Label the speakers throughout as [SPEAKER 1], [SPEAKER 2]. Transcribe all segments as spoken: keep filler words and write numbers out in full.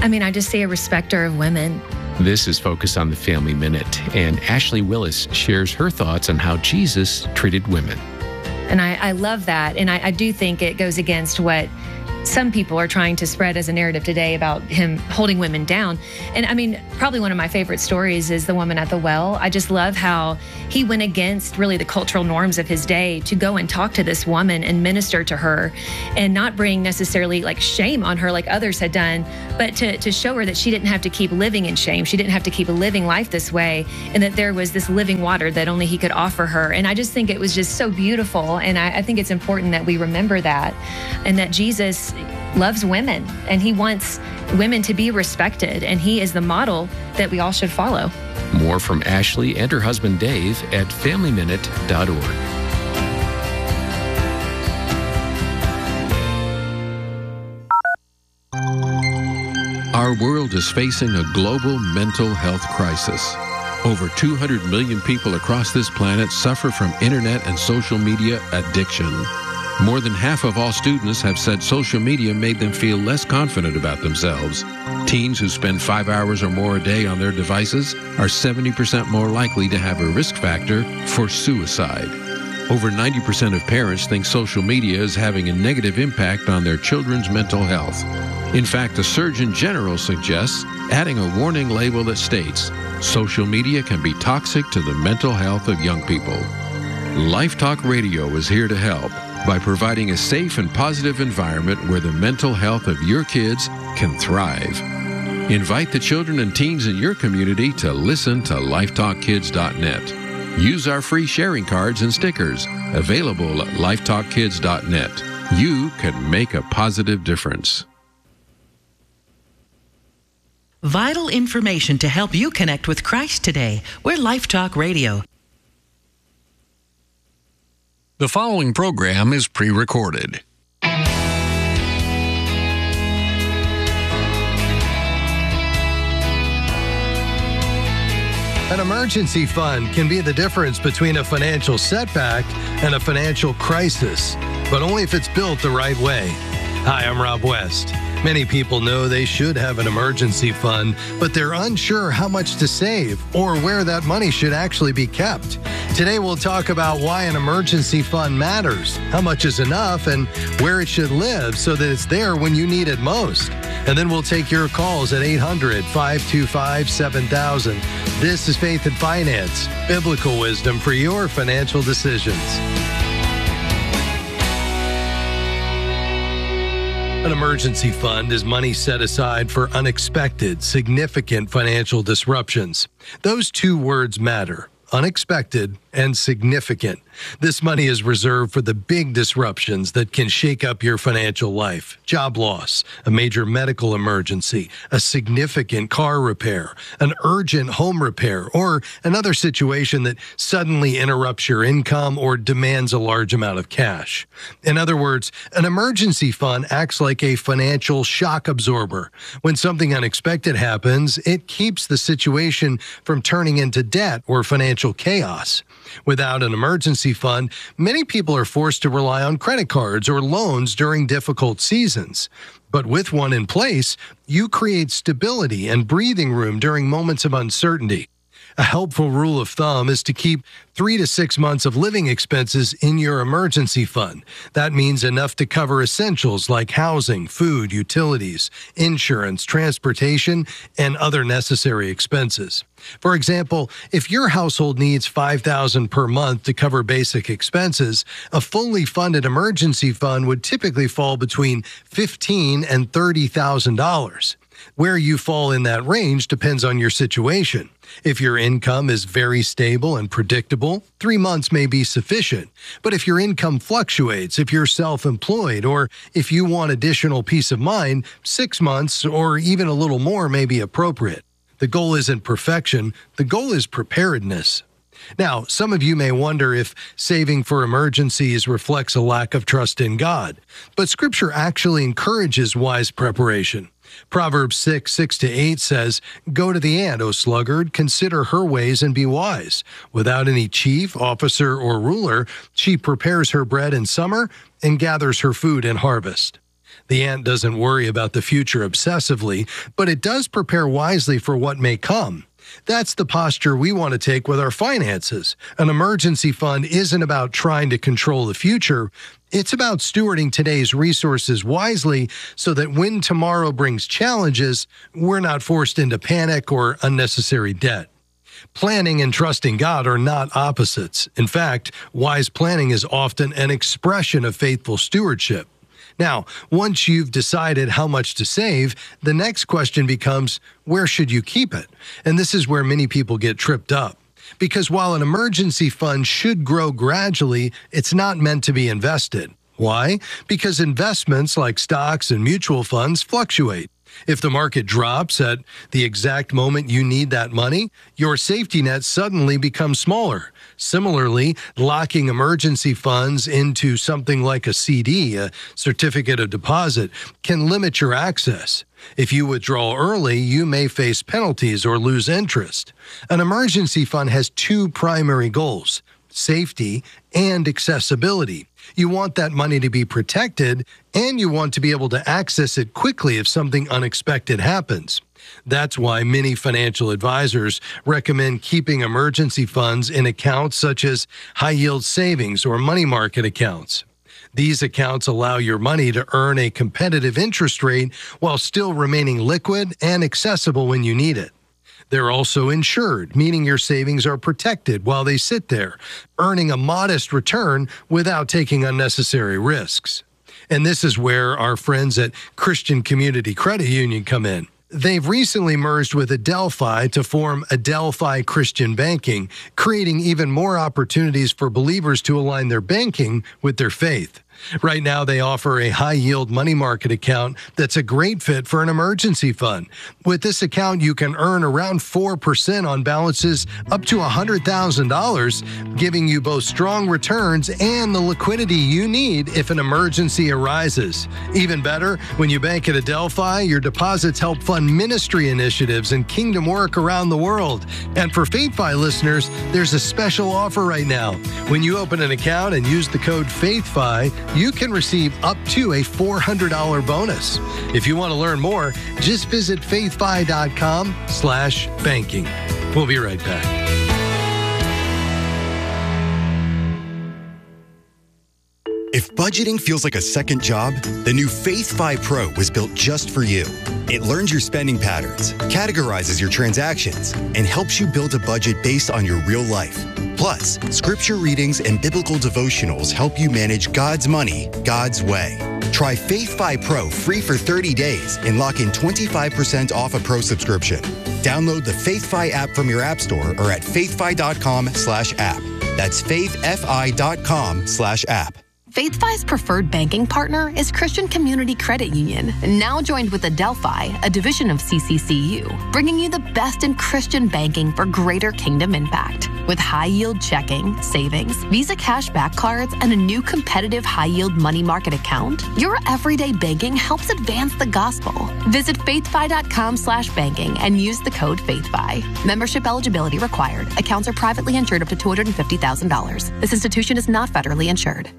[SPEAKER 1] I mean, I just see a respecter of women.
[SPEAKER 2] This is Focus on the Family Minute, and Ashley Willis shares her thoughts on how Jesus treated women.
[SPEAKER 1] And I, I love that. And I, I do think it goes against what some people are trying to spread as a narrative today about him holding women down. And I mean, probably one of my favorite stories is the woman at the well. I just love how he went against really the cultural norms of his day to go and talk to this woman and minister to her and not bring necessarily like shame on her like others had done, but to, to show her that she didn't have to keep living in shame. She didn't have to keep living life this way, and that there was this living water that only he could offer her. And I just think it was just so beautiful. And I, I think it's important that we remember that, and that Jesus loves women, and he wants women to be respected, and he is the model that we all should follow.
[SPEAKER 2] More from Ashley and her husband Dave at family minute dot org.
[SPEAKER 3] Our world is facing a global mental health crisis. Over two hundred million people across this planet suffer from internet and social media addiction. More than half of all students have said social media made them feel less confident about themselves. Teens who spend five hours or more a day on their devices are seventy percent more likely to have a risk factor for suicide. Over ninety percent of parents think social media is having a negative impact on their children's mental health. In fact, the Surgeon General suggests adding a warning label that states, social media can be toxic to the mental health of young people. Life Talk Radio is here to help by providing a safe and positive environment where the mental health of your kids can thrive. Invite the children and teens in your community to listen to life talk kids dot net. Use our free sharing cards and stickers available at life talk kids dot net. You can make a positive difference.
[SPEAKER 4] Vital information to help you connect with Christ today. We're Life Talk Radio.
[SPEAKER 5] The following program is pre-recorded.
[SPEAKER 6] An emergency fund can be the difference between a financial setback and a financial crisis, but only if it's built the right way. Hi, I'm Rob West. Many people know they should have an emergency fund, but they're unsure how much to save or where that money should actually be kept. Today, we'll talk about why an emergency fund matters, how much is enough, and where it should live so that it's there when you need it most. And then we'll take your calls at eight hundred, five two five, seven thousand. This is Faith and Finance, biblical wisdom for your financial decisions. An emergency fund is money set aside for unexpected, significant financial disruptions. Those two words matter. Unexpected and significant. This money is reserved for the big disruptions that can shake up your financial life. Job loss, a major medical emergency, a significant car repair, an urgent home repair, or another situation that suddenly interrupts your income or demands a large amount of cash. In other words, an emergency fund acts like a financial shock absorber. When something unexpected happens, it keeps the situation from turning into debt or financial chaos. Without an emergency fund, many people are forced to rely on credit cards or loans during difficult seasons. But with one in place, you create stability and breathing room during moments of uncertainty. A helpful rule of thumb is to keep three to six months of living expenses in your emergency fund. That means enough to cover essentials like housing, food, utilities, insurance, transportation, and other necessary expenses. For example, if your household needs five thousand dollars per month to cover basic expenses, a fully funded emergency fund would typically fall between fifteen thousand dollars and thirty thousand dollars. Where you fall in that range depends on your situation. If your income is very stable and predictable, three months may be sufficient. But if your income fluctuates, if you're self-employed, or if you want additional peace of mind, six months or even a little more may be appropriate. The goal isn't perfection. The goal is preparedness. Now, some of you may wonder if saving for emergencies reflects a lack of trust in God, but Scripture actually encourages wise preparation. Proverbs six, six to eight says, "Go to the ant, O sluggard, consider her ways and be wise. Without any chief, officer, or ruler, she prepares her bread in summer and gathers her food in harvest." The ant doesn't worry about the future obsessively, but it does prepare wisely for what may come. That's the posture we want to take with our finances. An emergency fund isn't about trying to control the future. It's about stewarding today's resources wisely so that when tomorrow brings challenges, we're not forced into panic or unnecessary debt. Planning and trusting God are not opposites. In fact, wise planning is often an expression of faithful stewardship. Now, once you've decided how much to save, the next question becomes, where should you keep it? And this is where many people get tripped up. Because while an emergency fund should grow gradually, it's not meant to be invested. Why? Because investments like stocks and mutual funds fluctuate. If the market drops at the exact moment you need that money, your safety net suddenly becomes smaller. Similarly, locking emergency funds into something like a C D, a certificate of deposit, can limit your access. If you withdraw early, you may face penalties or lose interest. An emergency fund has two primary goals: safety and accessibility. You want that money to be protected, and you want to be able to access it quickly if something unexpected happens. That's why many financial advisors recommend keeping emergency funds in accounts such as high-yield savings or money market accounts. These accounts allow your money to earn a competitive interest rate while still remaining liquid and accessible when you need it. They're also insured, meaning your savings are protected while they sit there, earning a modest return without taking unnecessary risks. And this is where our friends at Christian Community Credit Union come in. They've recently merged with Adelphi to form Adelphi Christian Banking, creating even more opportunities for believers to align their banking with their faith. Right now, they offer a high-yield money market account that's a great fit for an emergency fund. With this account, you can earn around four percent on balances up to one hundred thousand dollars, giving you both strong returns and the liquidity you need if an emergency arises. Even better, when you bank at Adelphi, your deposits help fund ministry initiatives and kingdom work around the world. And for FaithFi listeners, there's a special offer right now. When you open an account and use the code FaithFi, you can receive up to a four hundred dollars bonus. If you want to learn more, just visit faithfi.com slash banking. We'll be right back.
[SPEAKER 7] If budgeting feels like a second job, the new FaithFi Pro was built just for you. It learns your spending patterns, categorizes your transactions, and helps you build a budget based on your real life. Plus, scripture readings and biblical devotionals help you manage God's money, God's way. Try FaithFi Pro free for thirty days and lock in twenty-five percent off a Pro subscription. Download the FaithFi app from your app store or at faithfi.com slash app. That's faithfi.com slash app.
[SPEAKER 8] FaithFi's preferred banking partner is Christian Community Credit Union, now joined with Adelphi, a division of C C C U, bringing you the best in Christian banking for greater kingdom impact. With high-yield checking, savings, Visa cashback cards, and a new competitive high-yield money market account, your everyday banking helps advance the gospel. Visit faithfi.com slash banking and use the code FaithFi. Membership eligibility required. Accounts are privately insured up to two hundred fifty thousand dollars. This institution is not federally insured.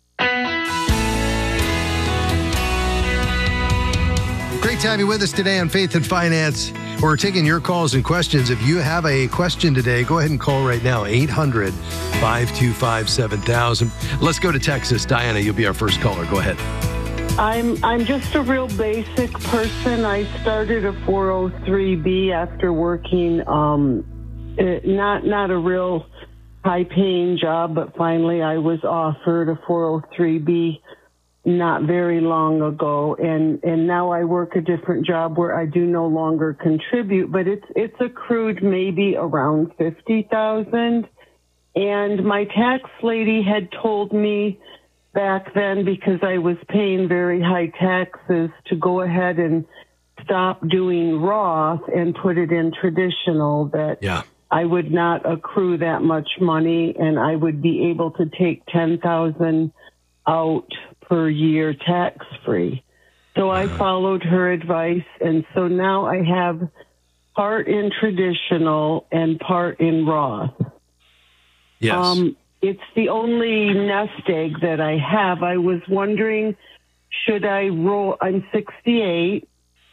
[SPEAKER 6] Great to have you with us today on Faith and Finance. We're taking your calls and questions. If you have a question today, go ahead and call right now, eight hundred, five two five, seven thousand. Let's go to Texas. Diana, you'll be our first caller. Go ahead.
[SPEAKER 9] I'm I'm just a real basic person. I started a four oh three B after working um, not not a real high-paying job, but finally I was offered a four oh three B not very long ago, and and now I work a different job where I do no longer contribute, but it's it's accrued maybe around fifty thousand. And my tax lady had told me back then, because I was paying very high taxes, to go ahead and stop doing Roth and put it in traditional, that
[SPEAKER 6] yeah.
[SPEAKER 9] I would not accrue that much money and I would be able to take ten thousand out per year tax-free. So I followed her advice, and so now I have part in traditional and part in Roth.
[SPEAKER 6] Yes.
[SPEAKER 9] Um, it's the only nest egg that I have. I was wondering, should I roll? I'm sixty-eight,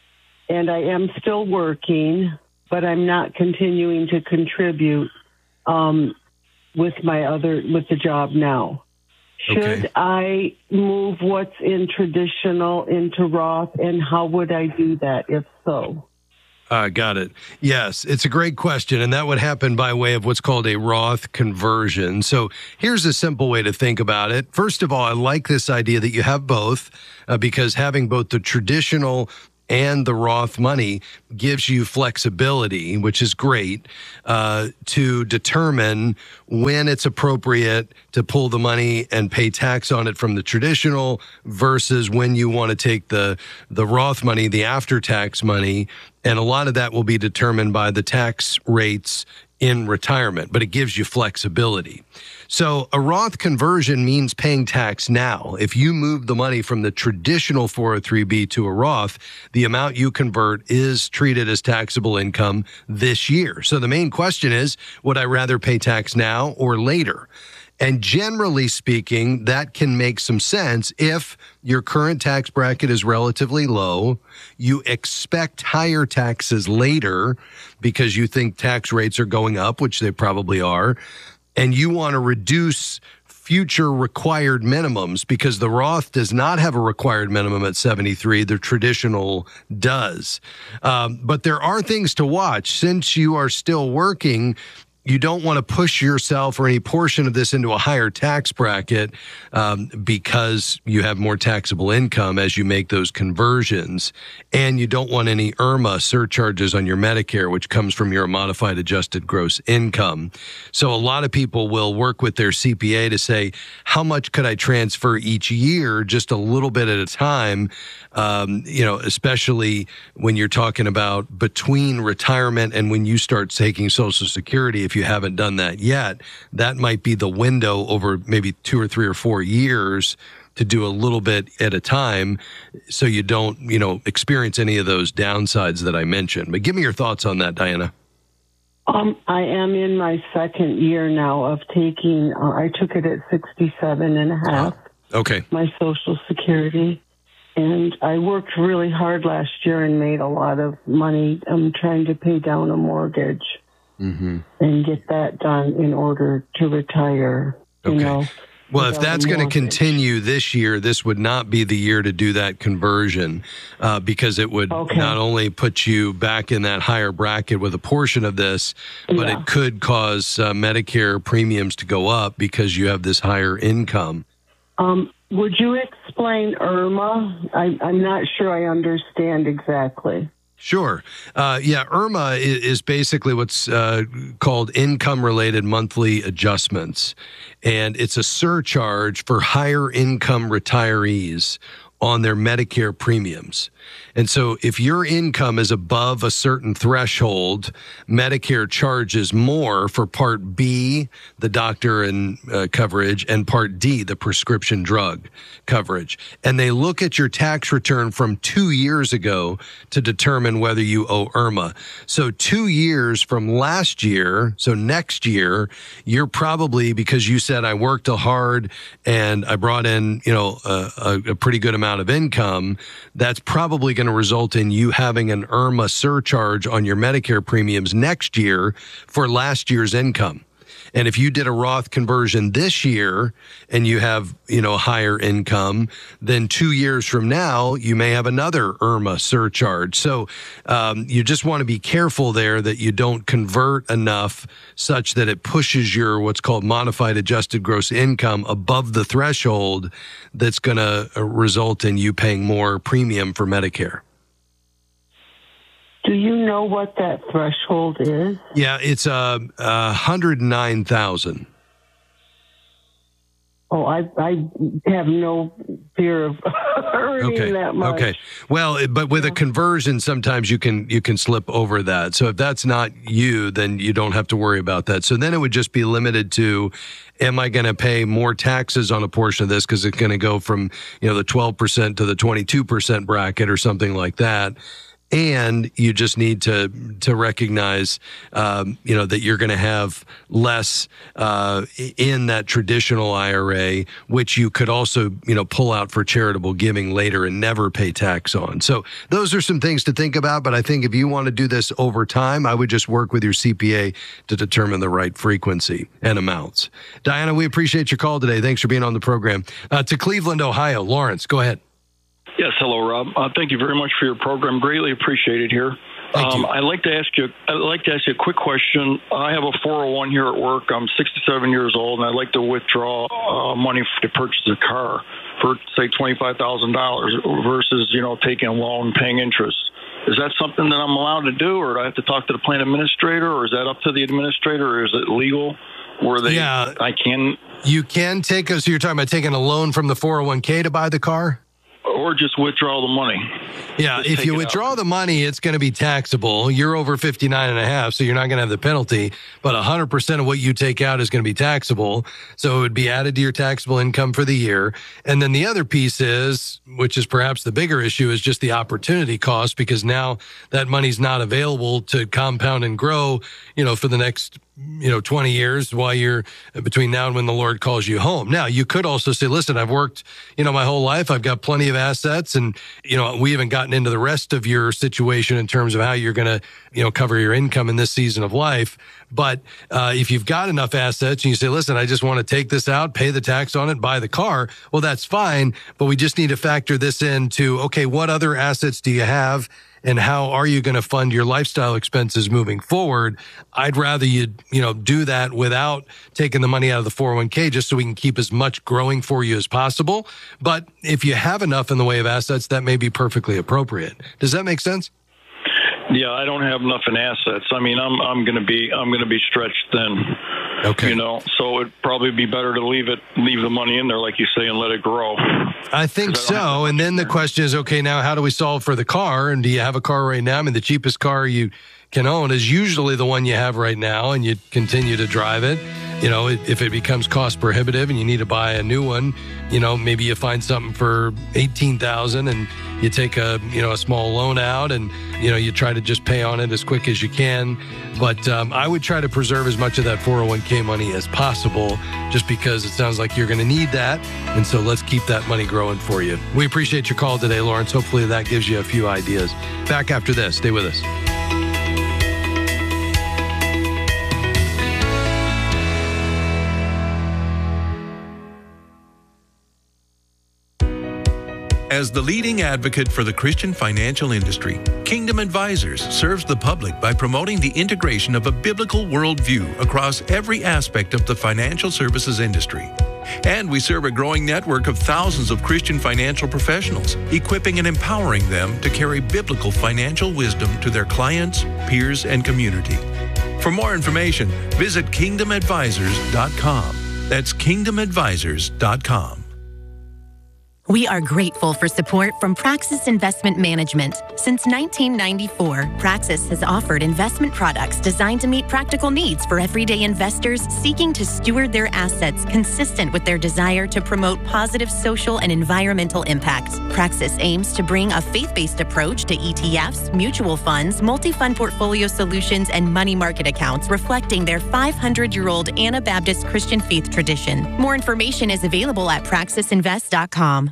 [SPEAKER 9] and I am still working, but I'm not continuing to contribute um, with my other with the job now. Should
[SPEAKER 6] Okay.
[SPEAKER 9] I move what's in traditional into Roth, and how would I do that if so?
[SPEAKER 6] Uh, got it. Yes, it's a great question, and that would happen by way of what's called a Roth conversion. So here's a simple way to think about it. First of all, I like this idea that you have both, uh, because having both the traditional and the Roth money gives you flexibility, which is great, uh, to determine when it's appropriate to pull the money and pay tax on it from the traditional versus when you want to take the, the Roth money, the after-tax money. And a lot of that will be determined by the tax rates in retirement, but it gives you flexibility. So a Roth conversion means paying tax now. If you move the money from the traditional four oh three B to a Roth, the amount you convert is treated as taxable income this year. So the main question is, would I rather pay tax now or later? And generally speaking, that can make some sense if your current tax bracket is relatively low, you expect higher taxes later because you think tax rates are going up, which they probably are, and you want to reduce future required minimums because the Roth does not have a required minimum at seventy-three. The traditional does. Um, but there are things to watch. Since you are still working, you don't want to push yourself or any portion of this into a higher tax bracket um, because you have more taxable income as you make those conversions. And you don't want any I R M A surcharges on your Medicare, which comes from your modified adjusted gross income. So a lot of people will work with their C P A to say, how much could I transfer each year, just a little bit at a time, um, you know, especially when you're talking about between retirement and when you start taking Social Security. If you haven't done that yet, that might be the window over maybe two or three or four years to do a little bit at a time so you don't, you know, experience any of those downsides that I mentioned. But give me your thoughts on that, Diana.
[SPEAKER 9] Um, I am in my second year now of taking, uh, I took it at sixty-seven and a half,
[SPEAKER 6] Okay.
[SPEAKER 9] my Social Security. And I worked really hard last year and made a lot of money. I'm trying to pay down a mortgage. Mm-hmm. And get that done in order to retire, you
[SPEAKER 6] Okay.
[SPEAKER 9] know.
[SPEAKER 6] Well, if that's going to continue this year, this would not be the year to do that conversion uh, because it would
[SPEAKER 9] Okay.
[SPEAKER 6] not only put you back in that higher bracket with a portion of this, but
[SPEAKER 9] Yeah.
[SPEAKER 6] it could cause uh, Medicare premiums to go up because you have this higher income.
[SPEAKER 9] Um, would you explain I R M A? I, I'm not sure I understand exactly.
[SPEAKER 6] Sure. Uh, yeah, I R M A is, is basically what's uh, called income-related monthly adjustments, and it's a surcharge for higher income retirees on their Medicare premiums. And so if your income is above a certain threshold, Medicare charges more for Part B, the doctor and uh, coverage, and Part D, the prescription drug coverage. And they look at your tax return from two years ago to determine whether you owe I R M A. So two years from last year, so next year, you're probably, because you said I worked hard and I brought in, you know, a, a, a pretty good amount of income, that's probably going to result in you having an I R M A surcharge on your Medicare premiums next year for last year's income. And if you did a Roth conversion this year and you have, you know, higher income, then two years from now, you may have another I R M A surcharge. So um, you just want to be careful there that you don't convert enough such that it pushes your what's called modified adjusted gross income above the threshold that's going to result in you paying more premium for Medicare.
[SPEAKER 9] Do you know what that threshold is?
[SPEAKER 6] Yeah, it's uh, uh, one hundred nine thousand.
[SPEAKER 9] Oh, I I have no fear of earning
[SPEAKER 6] Okay.
[SPEAKER 9] that much.
[SPEAKER 6] Okay. Well, it- but with a conversion, sometimes you can you can slip over that. So if that's not you, then you don't have to worry about that. So then it would just be limited to, am I going to pay more taxes on a portion of this because it's going to go from, you know, the twelve percent to the twenty-two percent bracket or something like that? And you just need to to recognize, um, you know, that you're going to have less uh, in that traditional I R A, which you could also, you know, pull out for charitable giving later and never pay tax on. So those are some things to think about. But I think if you want to do this over time, I would just work with your C P A to determine the right frequency and amounts. Diana, we appreciate your call today. Thanks for being on the program. Uh, to Cleveland, Ohio, Lawrence, go ahead.
[SPEAKER 10] Yes, hello, Rob. Uh, thank you very much for your program. Greatly appreciated here. Um, I'd like to ask you. I'd like to ask you a quick question. I have a four oh one here at work. I'm sixty-seven years old, and I'd like to withdraw uh, money to purchase a car for, say, twenty-five thousand dollars versus, you know, taking a loan, paying interest. Is that something that I'm allowed to do, or do I have to talk to the plan administrator, or is that up to the administrator, or is it legal? Where they,
[SPEAKER 6] yeah,
[SPEAKER 10] I can.
[SPEAKER 6] You can take a. So you're talking about taking a loan from the four oh one k to buy the car?
[SPEAKER 10] Or just withdraw the money.
[SPEAKER 6] Yeah,
[SPEAKER 10] Just
[SPEAKER 6] if you withdraw out. the money, it's going to be taxable. You're over fifty-nine and a half, so you're not going to have the penalty. But one hundred percent of what you take out is going to be taxable. So it would be added to your taxable income for the year. And then the other piece is, which is perhaps the bigger issue, is just the opportunity cost, because now that money's not available to compound and grow, you know, for the next you know, twenty years while you're between now and when the Lord calls you home. Now, you could also say, listen, I've worked, you know, my whole life. I've got plenty of assets. And, you know, we haven't gotten into the rest of your situation in terms of how you're going to, you know, cover your income in this season of life. But uh, if you've got enough assets and you say, listen, I just want to take this out, pay the tax on it, buy the car, well, that's fine. But we just need to factor this into, okay, what other assets do you have? And how are you going to fund your lifestyle expenses moving forward? I'd rather you, you know, do that without taking the money out of the four oh one k, just so we can keep as much growing for you as possible. But if you have enough in the way of assets, that may be perfectly appropriate. Does that make sense?
[SPEAKER 10] Yeah, I don't have enough in assets. I mean, I'm I'm going to be I'm going to be stretched thin.
[SPEAKER 6] Okay.
[SPEAKER 10] You know, so it'd probably be better to leave it, leave the money in there, like you say, and let it grow.
[SPEAKER 6] I think so. And then the question is, okay, now how do we solve for the car? And do you have a car right now? I mean, the cheapest car you can own is usually the one you have right now, and you continue to drive it. You know, if it becomes cost prohibitive and you need to buy a new one, you know, maybe you find something for eighteen thousand dollars and you take a, you know, a small loan out and, you know, you try to just pay on it as quick as you can. But um, I would try to preserve as much of that four oh one k money as possible, just because it sounds like you're going to need that. And so let's keep that money growing for you. We appreciate your call today, Lawrence. Hopefully that gives you a few ideas. Back after this. Stay with us.
[SPEAKER 11] As the leading advocate for the Christian financial industry, Kingdom Advisors serves the public by promoting the integration of a biblical worldview across every aspect of the financial services industry. And we serve a growing network of thousands of Christian financial professionals, equipping and empowering them to carry biblical financial wisdom to their clients, peers, and community. For more information, visit kingdom advisors dot com. That's kingdom advisors dot com.
[SPEAKER 12] We are grateful for support from Praxis Investment Management. Since nineteen ninety-four, Praxis has offered investment products designed to meet practical needs for everyday investors seeking to steward their assets consistent with their desire to promote positive social and environmental impact. Praxis aims to bring a faith-based approach to E T Fs, mutual funds, multi-fund portfolio solutions, and money market accounts reflecting their five hundred year old Anabaptist Christian faith tradition. More information is available at praxis invest dot com.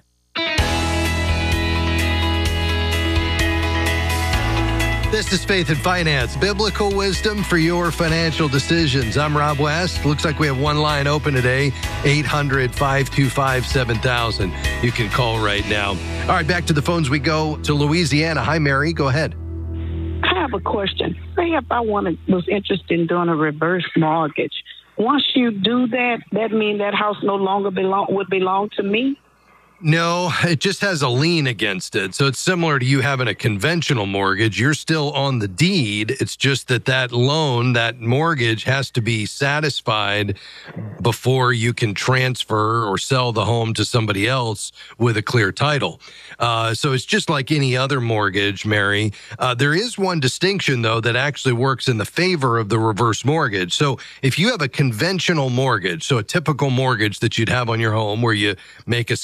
[SPEAKER 6] This is Faith and Finance, biblical wisdom for your financial decisions. I'm Rob West. Looks like we have one line open today, eight hundred, five two five, seven thousand. You can call right now. All right, back to the phones we go to Louisiana. Hi, Mary. Go ahead.
[SPEAKER 13] I have a question. Say if I wanted, was interested in doing a reverse mortgage. Once you do that, that means that house no longer belong would belong to me?
[SPEAKER 6] No, it just has a lien against it. So it's similar to you having a conventional mortgage. You're still on the deed. It's just that that loan, that mortgage has to be satisfied before you can transfer or sell the home to somebody else with a clear title. Uh, so it's just like any other mortgage, Mary. Uh, there is one distinction, though, that actually works in the favor of the reverse mortgage. So if you have a conventional mortgage, so a typical mortgage that you'd have on your home where you make a scheduled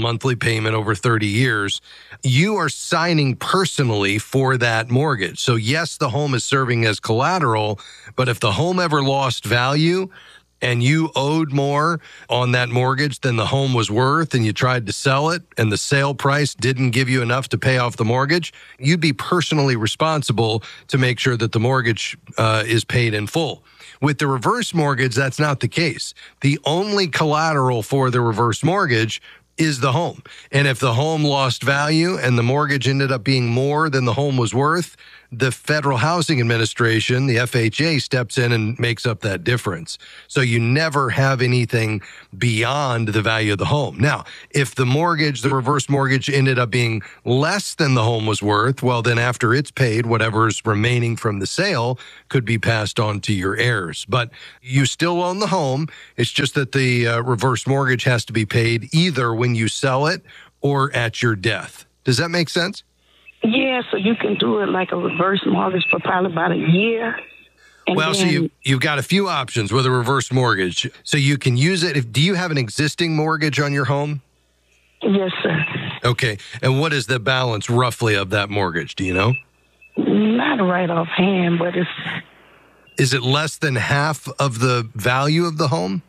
[SPEAKER 6] monthly payment over thirty years, you are signing personally for that mortgage. So yes, the home is serving as collateral, but if the home ever lost value and you owed more on that mortgage than the home was worth and you tried to sell it and the sale price didn't give you enough to pay off the mortgage, you'd be personally responsible to make sure that the mortgage uh, is paid in full. With the reverse mortgage, that's not the case. The only collateral for the reverse mortgage is the home. And if the home lost value and the mortgage ended up being more than the home was worth, the Federal Housing Administration, the F H A, steps in and makes up that difference. So you never have anything beyond the value of the home. Now, if the mortgage, the reverse mortgage, ended up being less than the home was worth, well, then after it's paid, whatever's remaining from the sale could be passed on to your heirs. But you still own the home. It's just that the uh, reverse mortgage has to be paid either when you sell it or at your death. Does that make sense?
[SPEAKER 13] Yeah, so you can do it like a reverse mortgage for probably about a year. And
[SPEAKER 6] well,
[SPEAKER 13] then,
[SPEAKER 6] so you, you've got a few options with a reverse mortgage. So you can use it. If, do you have an existing mortgage on your home?
[SPEAKER 13] Yes, sir.
[SPEAKER 6] Okay. And what is the balance roughly of that mortgage? Do you know?
[SPEAKER 13] Not right offhand, but it's...
[SPEAKER 6] Is it less than half of the value of the home?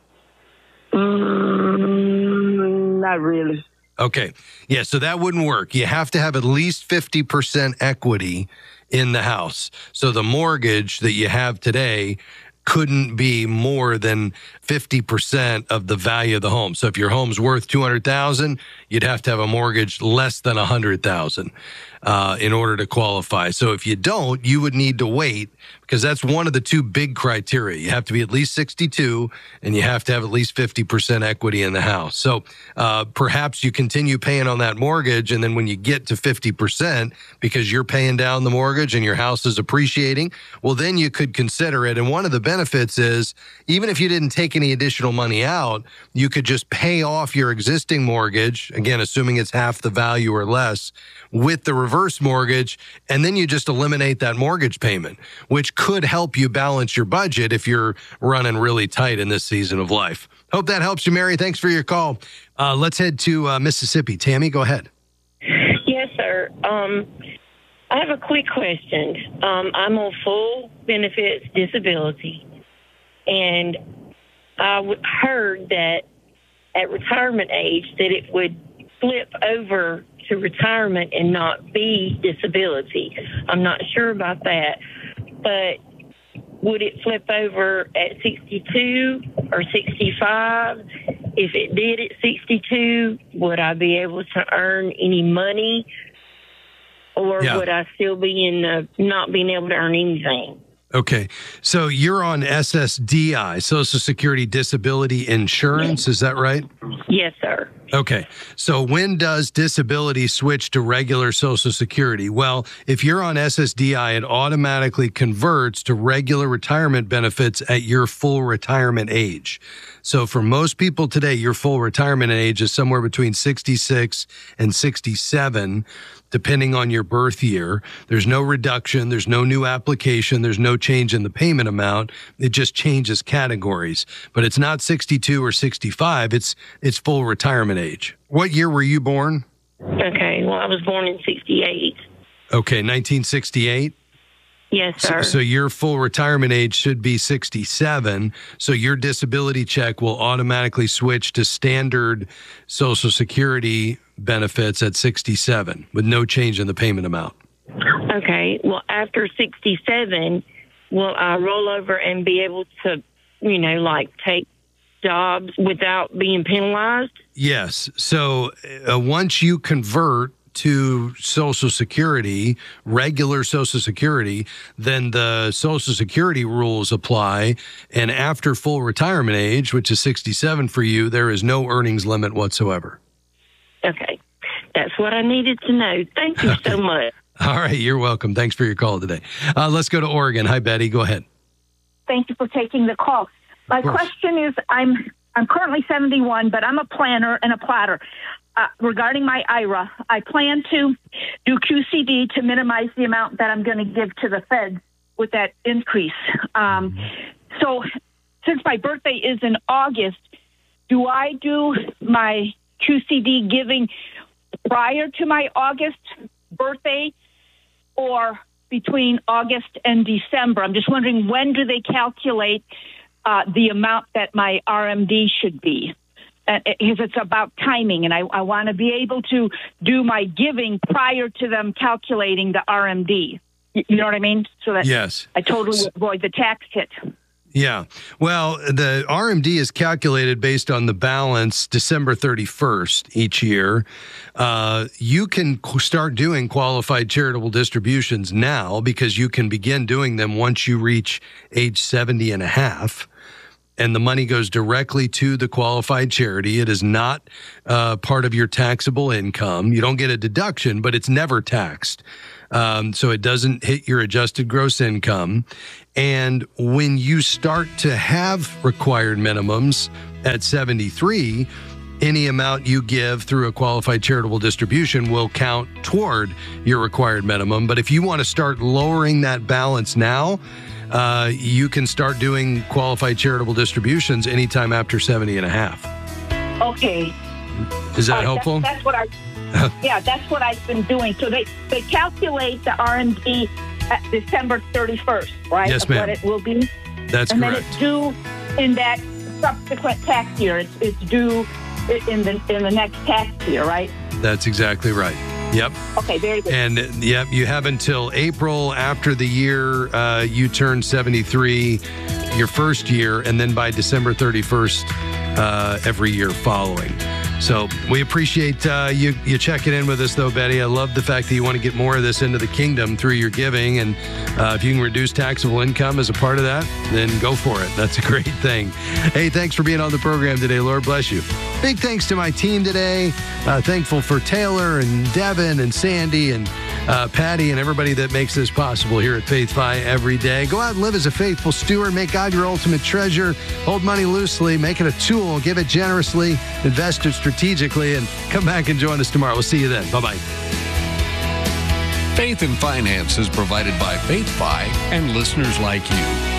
[SPEAKER 13] Mm, not really.
[SPEAKER 6] Okay. Yeah, so that wouldn't work. You have to have at least fifty percent equity in the house. So the mortgage that you have today couldn't be more than fifty percent of the value of the home. So if your home's worth two hundred thousand dollars, you'd have to have a mortgage less than one hundred thousand dollars uh, in order to qualify. So if you don't, you would need to wait, because that's one of the two big criteria. You have to be at least sixty-two and you have to have at least fifty percent equity in the house. So uh, perhaps you continue paying on that mortgage, and then when you get to fifty percent, because you're paying down the mortgage and your house is appreciating, well, then you could consider it. And one of the benefits is, even if you didn't take any additional money out, you could just pay off your existing mortgage, again, assuming it's half the value or less, with the reverse mortgage, and then you just eliminate that mortgage payment, which could help you balance your budget if you're running really tight in this season of life. Hope that helps you, Mary. Thanks for your call. Uh, let's head to uh, Mississippi. Tammy, go ahead.
[SPEAKER 14] Yes, sir. Um, I have a quick question. Um, I'm on full benefits disability, and I w- heard that at retirement age that it would flip over to retirement and not be disability. I'm not sure about that, but would it flip over at sixty-two or sixty-five? If it did at sixty-two, would I be able to earn any money, or
[SPEAKER 6] Yeah.
[SPEAKER 14] would I still be in the not being able to earn anything?
[SPEAKER 6] Okay. So you're on S S D I, Social Security Disability Insurance. Is that right?
[SPEAKER 14] Yes, sir.
[SPEAKER 6] Okay. So when does disability switch to regular Social Security? Well, if you're on S S D I, it automatically converts to regular retirement benefits at your full retirement age. So for most people today, your full retirement age is somewhere between sixty-six and sixty-seven, depending on your birth year. There's no reduction. There's no new application. There's no change in the payment amount. It just changes categories. But it's not sixty-two or sixty-five. It's it's full retirement age. What year were you born?
[SPEAKER 14] Okay. Well, I was born in sixty-eight.
[SPEAKER 6] Okay, nineteen sixty-eight?
[SPEAKER 14] Yes,
[SPEAKER 6] So,
[SPEAKER 14] sir.
[SPEAKER 6] so your full retirement age should be sixty-seven. So your disability check will automatically switch to standard Social Security benefits at sixty-seven with no change in the payment amount.
[SPEAKER 14] Okay. Well, after sixty-seven, will I roll over and be able to, you know, like take jobs without being penalized?
[SPEAKER 6] Yes. So uh, once you convert to Social Security, regular Social Security, then the Social Security rules apply. And after full retirement age, which is sixty-seven for you, there is no earnings limit whatsoever.
[SPEAKER 14] Okay. That's what I needed to know. Thank you so much.
[SPEAKER 6] All right. You're welcome. Thanks for your call today. Uh, let's go to Oregon. Hi, Betty. Go ahead.
[SPEAKER 15] Thank you for taking the call. My question is, I'm I'm currently seventy-one, but I'm a planner and a plotter. Uh, regarding my I R A, I plan to do Q C D to minimize the amount that I'm going to give to the Fed with that increase. Um, so since my birthday is in August, do I do my Q C D giving prior to my August birthday or between August and December? I'm just wondering, when do they calculate uh, the amount that my R M D should be? Uh, if it's about timing, and I, I want to be able to do my giving prior to them calculating the R M D. You know what I mean? So that
[SPEAKER 6] yes.
[SPEAKER 15] I totally avoid the tax hit.
[SPEAKER 6] Yeah. Well, the R M D is calculated based on the balance December thirty-first each year. Uh, you can start doing qualified charitable distributions now because you can begin doing them once you reach age seventy and a half. And the money goes directly to the qualified charity. It is not uh, part of your taxable income. You don't get a deduction, but it's never taxed. Um, so it doesn't hit your adjusted gross income. And when you start to have required minimums at seventy-three, any amount you give through a qualified charitable distribution will count toward your required minimum. But if you want to start lowering that balance now, uh, you can start doing qualified charitable distributions anytime after seventy and a half.
[SPEAKER 15] Okay.
[SPEAKER 6] Is that
[SPEAKER 15] uh,
[SPEAKER 6] helpful?
[SPEAKER 15] That, that's what I. Yeah, that's what I've been doing. So they, they calculate the R M D at December thirty-first, right?
[SPEAKER 6] Yes,
[SPEAKER 15] of
[SPEAKER 6] ma'am.
[SPEAKER 15] What it will be.
[SPEAKER 6] That's
[SPEAKER 15] and
[SPEAKER 6] correct.
[SPEAKER 15] And then it's due in that subsequent tax year. It's, it's due in the in the next tax year, right?
[SPEAKER 6] That's exactly right. Yep.
[SPEAKER 15] Okay, very good.
[SPEAKER 6] And yep, you have until April after the year uh, you turn seventy-three, your first year, and then by December thirty-first uh, every year following. So we appreciate uh, you you checking in with us, though, Betty. I love the fact that you want to get more of this into the kingdom through your giving. And uh, if you can reduce taxable income as a part of that, then go for it. That's a great thing. Hey, thanks for being on the program today. Lord bless you. Big thanks to my team today. Uh, thankful for Taylor and Devin and Sandy and uh, Patty and everybody that makes this possible here at Faith Fi every day. Go out and live as a faithful steward. Make God your ultimate treasure. Hold money loosely. Make it a tool. Give it generously. Invest it strategically. And come back and join us tomorrow. We'll see you then. Bye-bye.
[SPEAKER 5] Faith and Finance is provided by Faith Fi and listeners like you.